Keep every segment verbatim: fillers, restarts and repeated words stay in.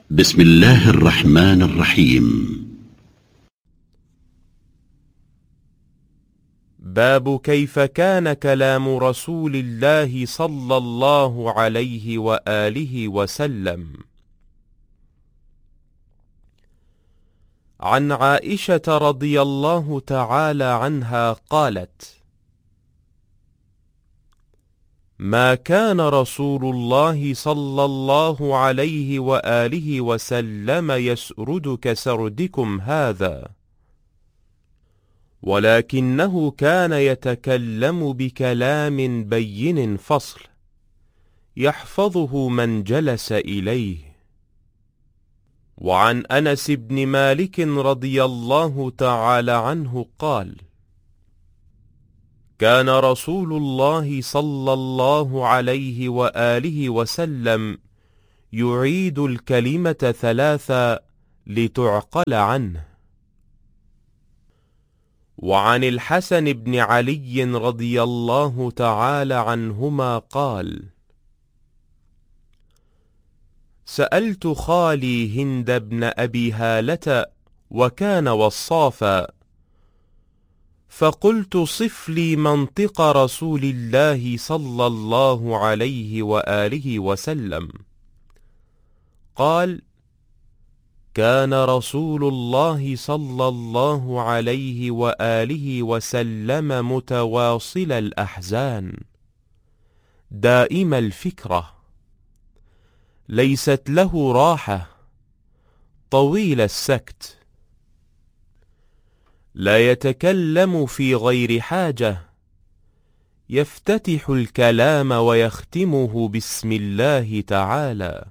بسم الله الرحمن الرحيم. باب كيف كان كلام رسول الله صلى الله عليه وآله وسلم. عن عائشة رضي الله تعالى عنها قالت: ما كان رسول الله صلى الله عليه وآله وسلم يسرد كسردكم هذا، ولكنه كان يتكلم بكلام بين فصل يحفظه من جلس إليه. وعن أنس بن مالك رضي الله تعالى عنه قال: كان رسول الله صلى الله عليه وآله وسلم يعيد الكلمة ثلاثا لتعقل عنه. وعن الحسن بن علي رضي الله تعالى عنهما قال: سألت خالي هند بن أبي هالة وكان وصافا، فقلت: صف لي منطق رسول الله صلى الله عليه وآله وسلم. قال: كان رسول الله صلى الله عليه وآله وسلم متواصل الأحزان، دائم الفكرة، ليست له راحة، طويل السكت، لا يتكلم في غير حاجة، يفتتح الكلام ويختمه بسم الله تعالى،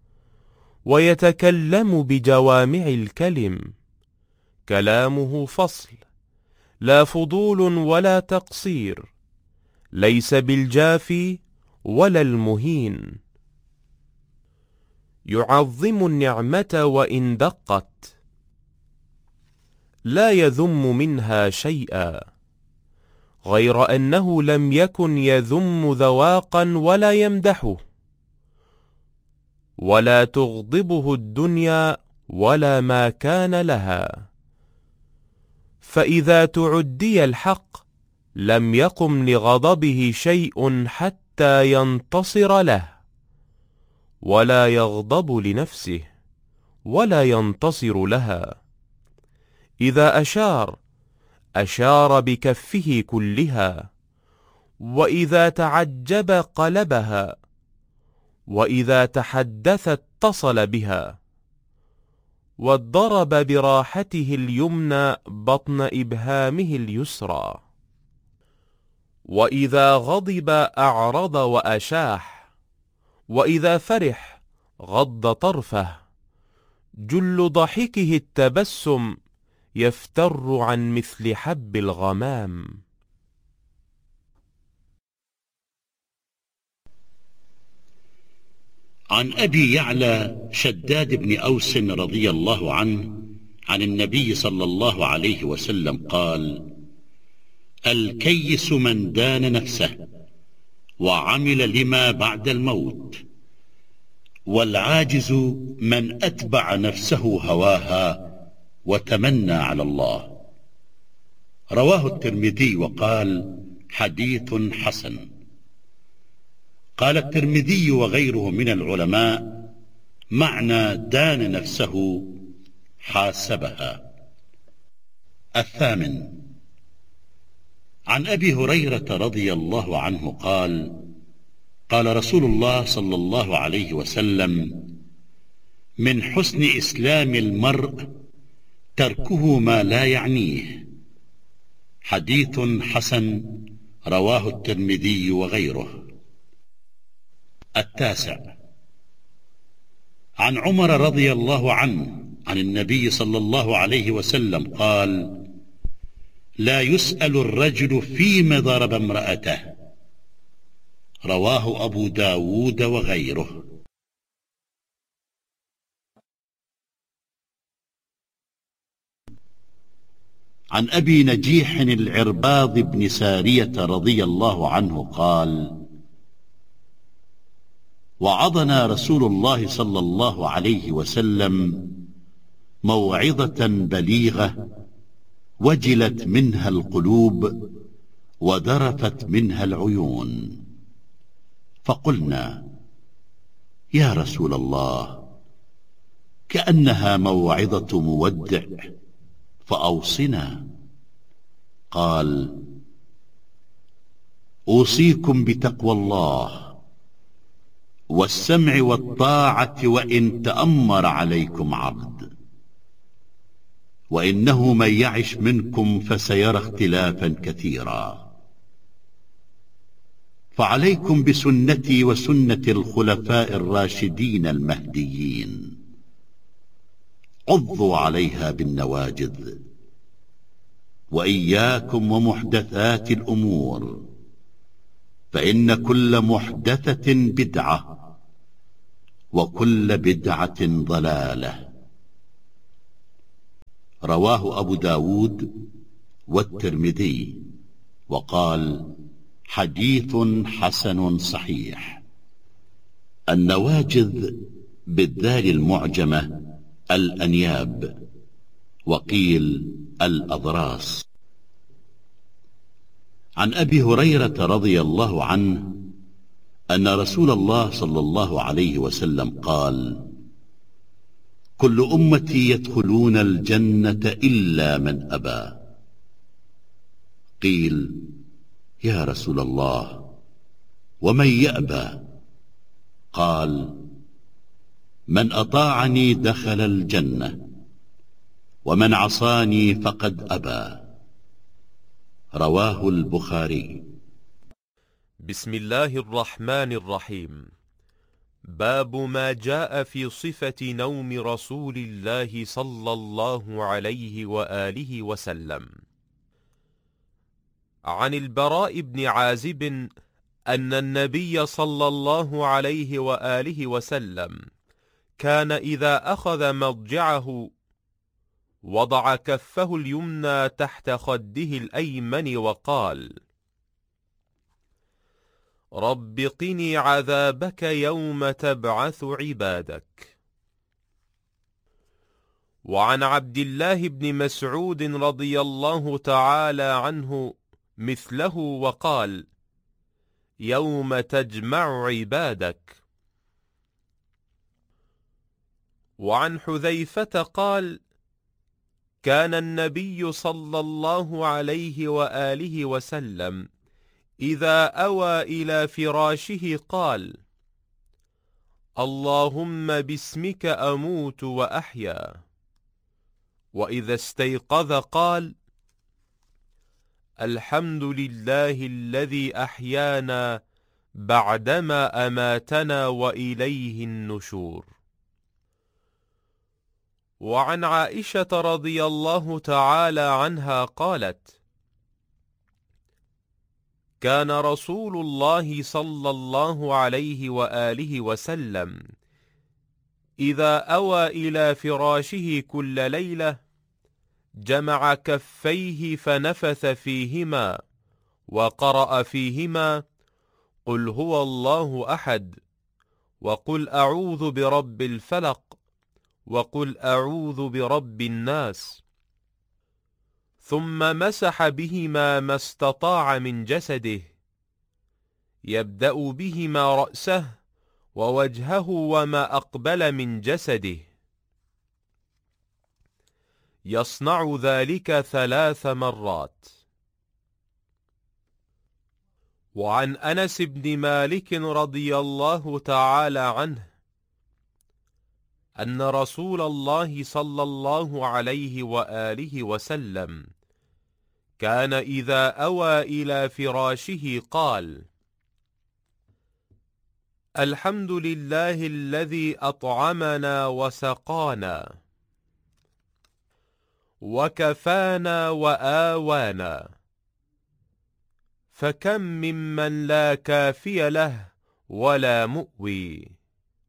ويتكلم بجوامع الكلم، كلامه فصل، لا فضول ولا تقصير، ليس بالجافي ولا المهين، يعظم النعمة وإن دقت، لا يذم منها شيئا، غير أنه لم يكن يذم ذواقا ولا يمدحه، ولا تغضبه الدنيا ولا ما كان لها، فإذا تعدي الحق لم يقم لغضبه شيء حتى ينتصر له، ولا يغضب لنفسه ولا ينتصر لها. إذا أشار أشار بكفه كلها، وإذا تعجب قلبها، وإذا تحدث اتصل بها، وضرب براحته اليمنى بطن إبهامه اليسرى، وإذا غضب أعرض وأشاح، وإذا فرح غض طرفه، جل ضحكه التبسم يفتر عن مثل حب الغمام. عن أبي يعلى شداد بن أوس رضي الله عنه عن النبي صلى الله عليه وسلم قال: الكيس من دان نفسه وعمل لما بعد الموت، والعاجز من أتبع نفسه هواها وتمنى على الله. رواه الترمذي وقال: حديث حسن. قال الترمذي وغيره من العلماء: معنى دان نفسه حاسبها. الثامن: عن أبي هريرة رضي الله عنه قال: قال رسول الله صلى الله عليه وسلم: من حسن إسلام المرء تركه ما لا يعنيه. حديث حسن. رواه الترمذي وغيره. التاسع: عن عمر رضي الله عنه عن النبي صلى الله عليه وسلم قال: لا يسأل الرجل فيما ضرب امرأته. رواه أبو داود وغيره. عن أبي نجيح العرباض بن سارية رضي الله عنه قال: وعظنا رسول الله صلى الله عليه وسلم موعظة بليغة وجلت منها القلوب وذرفت منها العيون، فقلنا: يا رسول الله، كأنها موعظة مودع، فأوصنا. قال: أوصيكم بتقوى الله والسمع والطاعة وإن تأمر عليكم عبد، وإنه من يعش منكم فسيرى اختلافا كثيرا، فعليكم بسنتي وسنة الخلفاء الراشدين المهديين، عضوا عليها بالنواجذ، وإياكم ومحدثات الأمور، فإن كل محدثة بدعة، وكل بدعة ضلالة. رواه أبو داود والترمذي، وقال: حديث حسن صحيح. النواجذ بالذال المعجمة الأنياب، وقيل الأضراس. عن أبي هريرة رضي الله عنه أن رسول الله صلى الله عليه وسلم قال: كل أمتي يدخلون الجنة إلا من أبى. قيل: يا رسول الله، ومن يأبى؟ قال: من أطاعني دخل الجنة، ومن عصاني فقد أبى. رواه البخاري. بسم الله الرحمن الرحيم. باب ما جاء في صفة نوم رسول الله صلى الله عليه وآله وسلم. عن البراء بن عازب أن النبي صلى الله عليه وآله وسلم كان إذا أخذ مضجعه وضع كفه اليمنى تحت خده الأيمن وقال: رب قني عذابك يوم تبعث عبادك. وعن عبد الله بن مسعود رضي الله تعالى عنه مثله وقال: يوم تجمع عبادك. وعن حذيفة قال: كان النبي صلى الله عليه وآله وسلم إذا أوى إلى فراشه قال: اللهم باسمك أموت وأحيا. وإذا استيقظ قال: الحمد لله الذي أحيانا بعدما أماتنا وإليه النشور. وعن عائشة رضي الله تعالى عنها قالت: كان رسول الله صلى الله عليه وآله وسلم إذا أوى إلى فراشه كل ليلة جمع كفيه فنفث فيهما وقرأ فيهما: قل هو الله أحد، وقل أعوذ برب الفلق، وقل أعوذ برب الناس، ثم مسح بهما ما استطاع من جسده، يبدأ بهما رأسه ووجهه وما أقبل من جسده، يصنع ذلك ثلاث مرات. وعن أنس بن مالك رضي الله تعالى عنه أن رسول الله صلى الله عليه وآله وسلم كان إذا أوى إلى فراشه قال: الحمد لله الذي أطعمنا وسقانا وكفانا وآوانا، فكم ممن لا كافي له ولا مؤوي.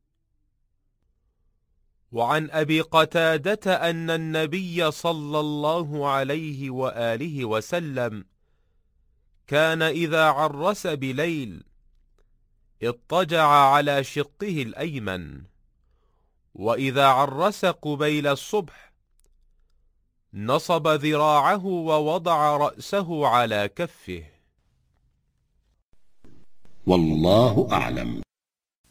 وعن أبي قتادة أن النبي صلى الله عليه وآله وسلم كان إذا عرس بليل اضطجع على شقه الأيمن، وإذا عرس قبيل الصبح نصب ذراعه ووضع رأسه على كفه. والله أعلم.